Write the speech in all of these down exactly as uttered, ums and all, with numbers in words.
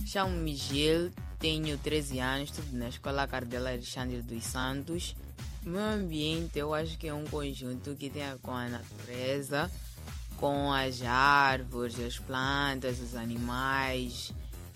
Chamo-me Gil, tenho treze anos, estudo na Escola Cardela Alexandre dos Santos. O meio ambiente eu acho que é um conjunto que tem a ver com a natureza, com as árvores, as plantas, os animais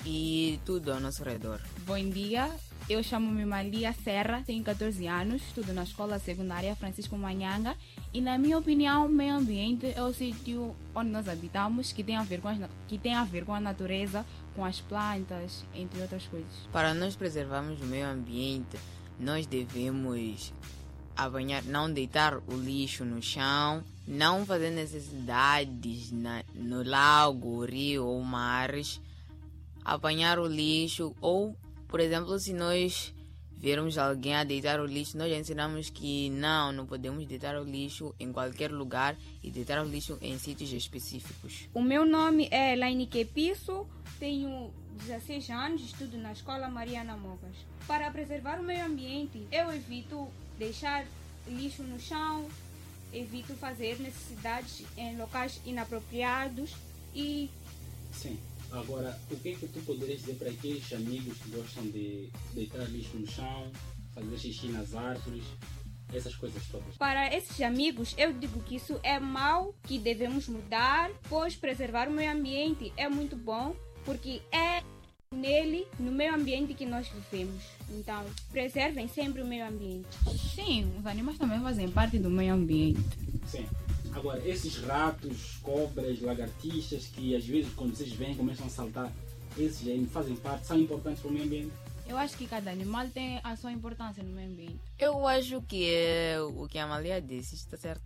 e tudo ao nosso redor. Bom dia, eu chamo-me Malia Serra, tenho catorze anos, estudo na Escola Secundária Francisco Manhanga e, na minha opinião, o meio ambiente é o sítio onde nós habitamos, que tem a ver com, as, que tem a ver com a natureza, com as plantas, entre outras coisas. Para nós preservarmos o meio ambiente, nós devemos apanhar, não deitar o lixo no chão, não fazer necessidades na, no lago, rio ou mares, apanhar o lixo ou, por exemplo, se nós vermos alguém a deitar o lixo, nós ensinamos que não, não podemos deitar o lixo em qualquer lugar e deitar o lixo em sítios específicos. O meu nome é Elaine Kepisso, tenho dezesseis anos, estudo na Escola Mariana Mogas. Para preservar o meio ambiente, eu evito deixar lixo no chão, evito fazer necessidades em locais inapropriados e... Sim. Agora, o que é que tu poderias dizer para aqueles amigos que gostam de deitar lixo no chão, fazer xixi nas árvores, essas coisas todas? Para esses amigos, eu digo que isso é mau, que devemos mudar, pois preservar o meio ambiente é muito bom, porque é nele, no meio ambiente que nós vivemos. Então, preservem sempre o meio ambiente. Sim, os animais também fazem parte do meio ambiente. Sim. Agora, esses ratos, cobras, lagartixas, que às vezes quando vocês vêm começam a saltar, esses aí fazem parte, são importantes para o meio ambiente? Eu acho que cada animal tem a sua importância no meio ambiente. Eu acho que é o que a Malia disse, está certo?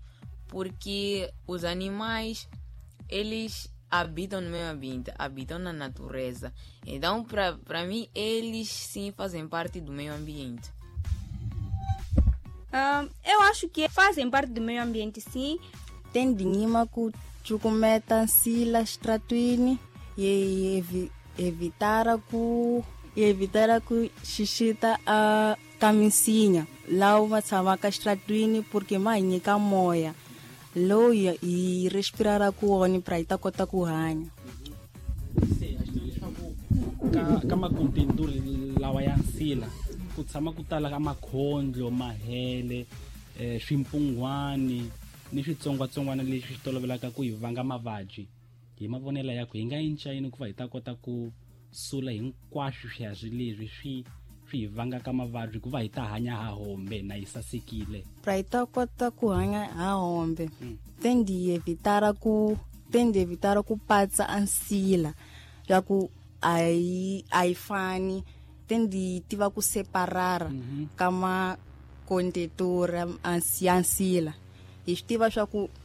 Porque os animais, eles habitam no meio ambiente, habitam na natureza. Então, para mim, eles sim fazem parte do meio ambiente. Uh, eu acho que fazem parte do meio ambiente, sim. Tem dinheiro que chucumeta sila stratuini e evi, evitar que evitar que xixita a camisinha lá uma samaka stratuini porque mais ka moya loia e respirar a kuoni para ita kota kuhanya. Sim, acho que eles falam kama contendor lawayan sila kutsama kutala kama khondlo mahele swimpungwani ni switsongwatsongwana leswi swi tolovelaka ku hi vanga mavabyi. Hi mavonelo ya ku hi nga endla yini ku va hi ta kota ku sula hinkwaswo swiharhi leswi swi swi hi vangaka mavabyi ku va hi ta hanya ha hombe na hi sasekile. Para ita kota ku hanya ha hombe tendi evitara ku tendi evitara ku patsa ansila ya ku ai ai fani tendi tiva ku separara kama kontetora ansiansila. Estiva só com